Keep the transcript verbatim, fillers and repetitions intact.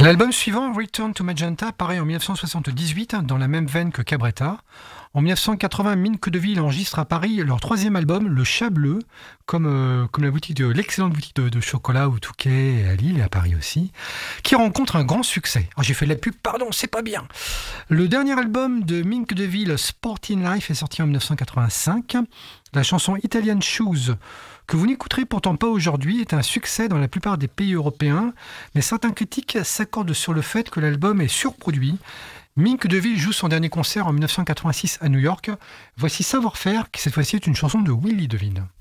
L'album suivant, Return to Magenta, paraît en dix-neuf cent soixante-dix-huit, dans la même veine que Cabretta. En dix-neuf cent quatre-vingts, Mink de Ville enregistre à Paris leur troisième album, Le Chat Bleu, comme, euh, comme la boutique de, l'excellente boutique de, de chocolat au Touquet à Lille et à Paris aussi, qui rencontre un grand succès. Oh, j'ai fait de la pub, pardon, c'est pas bien. Le dernier album de Mink de Ville, Sport in Life, est sorti en dix-neuf cent quatre-vingt-cinq. La chanson Italian Shoes, que vous n'écouterez pourtant pas aujourd'hui, est un succès dans la plupart des pays européens, mais certains critiques s'accordent sur le fait que l'album est surproduit. Mink de Ville joue son dernier concert en dix-neuf cent quatre-vingt-six à New York. Voici Savoir-faire, qui cette fois-ci est une chanson de Willy DeVille.